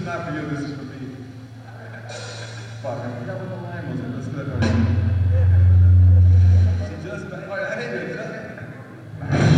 is not for you, this is for me. Fuck, I forgot what the line